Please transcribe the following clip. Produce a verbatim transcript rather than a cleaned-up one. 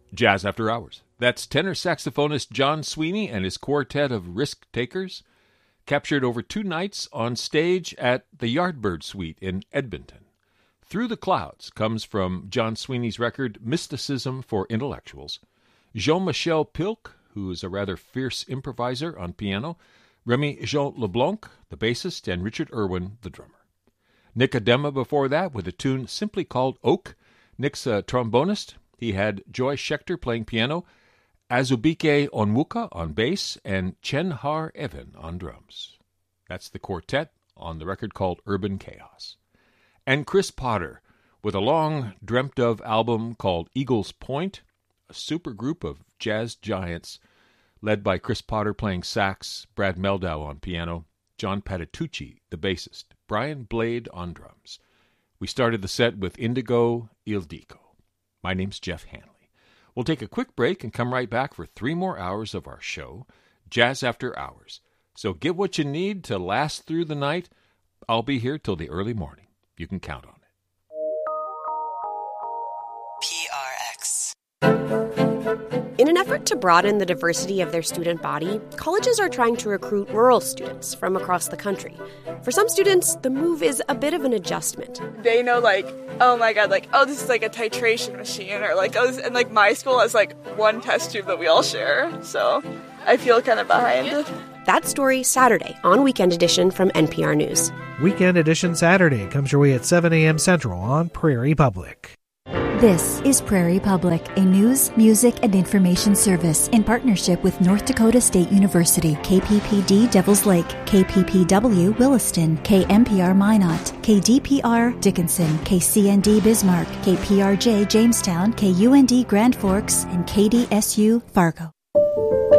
Jazz After Hours. That's tenor saxophonist John Sweeney and his quartet of risk takers, captured over two nights on stage at the Yardbird Suite in Edmonton. Through the Clouds comes from John Sweeney's record Mysticism for Intellectuals. Jean-Michel Pilk, who is a rather fierce improviser on piano, Remy-Jean Leblanc, the bassist, and Richard Irwin, the drummer. Nick Adema before that with a tune simply called Oak. Nick's a trombonist. He had Joy Schechter playing piano, Azubike Onwuka on bass, and Chen Har Evan on drums. That's the quartet on the record called Urban Chaos. And Chris Potter with a long dreamt-of album called Eagles Point, a supergroup of jazz giants led by Chris Potter playing sax, Brad Meldau on piano, John Patitucci, the bassist, Brian Blade on drums. We started the set with Indigo Il Dico. My name's Jeff Hanley. We'll take a quick break and come right back for three more hours of our show, Jazz After Hours. So get what you need to last through the night. I'll be here till the early morning. You can count on it. P R X. In an effort to broaden the diversity of their student body, colleges are trying to recruit rural students from across the country. For some students, the move is a bit of an adjustment. They know, like, oh my god, like, oh, this is like a titration machine, or like, oh, this, and like my school has like one test tube that we all share, so I feel kind of behind. That story Saturday on Weekend Edition from N P R News. Weekend Edition Saturday comes your way at seven a.m. Central on Prairie Public. This is Prairie Public, a news, music, and information service in partnership with North Dakota State University, K P P D Devils Lake, K P P W Williston, K M P R Minot, K D P R Dickinson, K C N D Bismarck, K P R J Jamestown, K U N D Grand Forks, and K D S U Fargo.